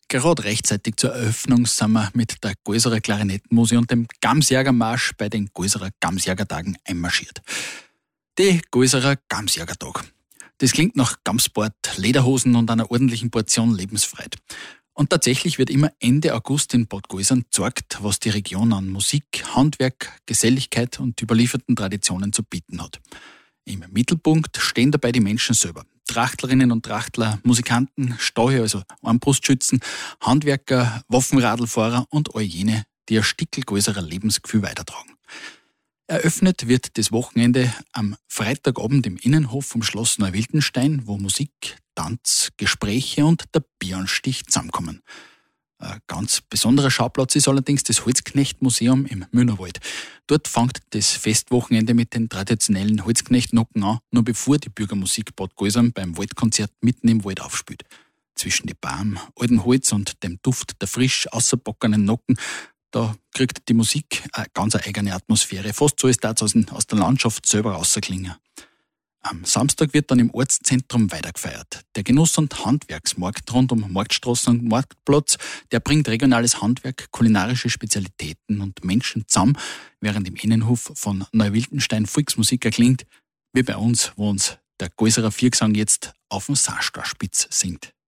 Gerade rechtzeitig zur Eröffnung sind wir mit der Gäuserer Klarinettenmusik und dem Gamsjägermarsch bei den Gäuserer Gamsjägertagen einmarschiert. Die Gäuserer Gamsjägertag. Das klingt nach Gamsbart, Lederhosen und einer ordentlichen Portion Lebensfreude. Und tatsächlich wird immer Ende August in Bad Gäusern gezeigt, was die Region an Musik, Handwerk, Geselligkeit und überlieferten Traditionen zu bieten hat. Im Mittelpunkt stehen dabei die Menschen selber. Trachtlerinnen und Trachtler, Musikanten, Steuer, also Armbrustschützen, Handwerker, Waffenradlfahrer und all jene, die ein Stickel größerer Lebensgefühl weitertragen. Eröffnet wird das Wochenende am Freitagabend im Innenhof vom Schloss Neuwildenstein, wo Musik, Tanz, Gespräche und der Bieranstich zusammenkommen. Ein ganz besonderer Schauplatz ist allerdings das Holzknechtmuseum im Münnerwald. Dort fängt das Festwochenende mit den traditionellen Holzknechtnocken an, nur bevor die Bürgermusik Bad Gäusern beim Waldkonzert mitten im Wald aufspielt. Zwischen die Baum, alten Holz und dem Duft der frisch ausgebackenen Nocken, da kriegt die Musik eine ganz eigene Atmosphäre, fast so, als darf es aus der Landschaft selber rausklingen. Am Samstag wird dann im Ortszentrum weitergefeiert. Der Genuss- und Handwerksmarkt rund um Marktstraßen und Marktplatz, der bringt regionales Handwerk, kulinarische Spezialitäten und Menschen zusammen, während im Innenhof von Neuwildenstein Volksmusik erklingt, wie bei uns, wo uns der Gäuserer Viergesang jetzt auf dem Saarstraßspitz singt.